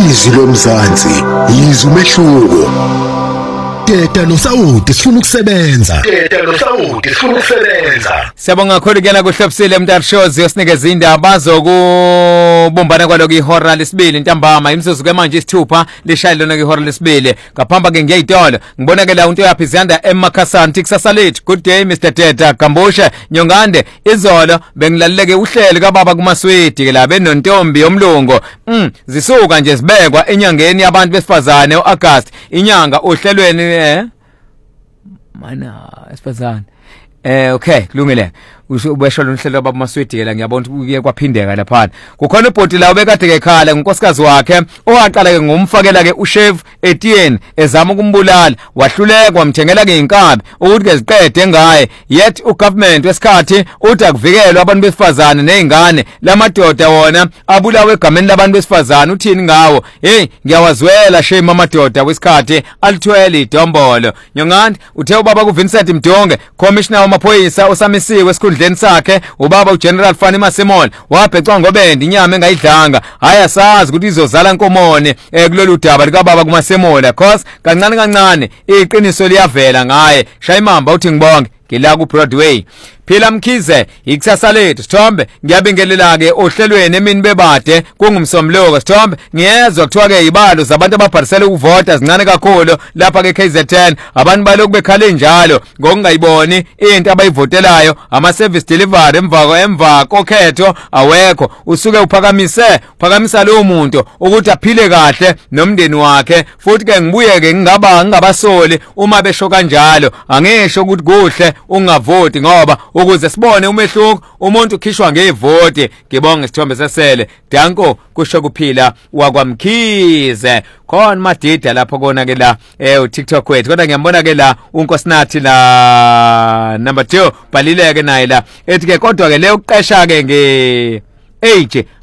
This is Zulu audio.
izwi lomzansi izwi umehluko. Teta noSawoti sifuna ukusebenza. Siyabonga kakhulu kena kuhlobisile Mntari Shows yosinikeza indaba zokubumbana kwaloko ihora lesibili ntambama imzuzu ke manje isithupha lishayile lona ihora lesibili ngaphamba ke ngiyayitolo ngibona ke la unto yaphizanda eMakhasanti kusasa lethu. Good day Mr Teta Gambusha Nyongande izolo bengilaleleke uhlelo kaBaba kuMaswidi ke la benontombi yomlungu zisuka nje zibekwa enyangeni yabantu besifazane uAugust inyanga ohlelweni mana esifazane okay kulungile ubesho lonhlelo baba Maswidi la ngiyabona ukuthi kuye kwaphindeka lapha kukhona ubhoti la ubekade ke khala ngonkosikazi wakhe owaqala ke ngumfakela ke uShave Etienne ezama ukumbulala wahluleka wamthengela ke inkabi ukuthi ke ziqede ngaye yet ugovernment wesikhathi uthi akuvikelwe abantu besifazane nezingane lamadoda wona abulawe egameni labantu besifazane uthini ngawo hey ngiyawazwela shame amadoda wesikhathi alithwele idombolo Nyongandi uthe ubaba kuVincent Mdonge commissioner wamaphoyisa osamisiwe esikhundleni sakhe ubaba uGeneral Fani Masemolo wabhecwa ngobende inyama engayidlanga haya sazi ukuthi izozala inkomone kulolu daba lika baba kuMasemola cause kancane kancane iqiniso liyavela ngaye shayimamba uthi ngibonge ngila ku Broadway Phila Mkhize ikusasa lethu Sithombe ngiyabingelela ke ohlelweni emini bebade kungumsomloko Sithombe ngiyezwa kuthiwa ke ibalo zabantu ababharisela ukuvota zincane kakhulu lapha ke KZN abantu balokhu bekhale njalo ngokungayiboni into abayivotelayo ama service delivery emva kokhetho awekho usuke uphakamisa lo muntu ukuthi aphile kahle nomndeni wakhe futhi ke ngibuye ke ngingabasoli uma besho kanjalo angisho ukuthi kuhle ungavoti ngoba ukuze sibone umehluko umuntu ukhishwa ngevoti ngibonge Sithombe sesele danko kusho kuphila wakwaMkhize khona madida lapho kona ke la uTikTok kwethu kodwa ngiyambona ke la uNkosinathi la number 2 balileke naye la ethi ke kodwa ke le uqesha ke nge age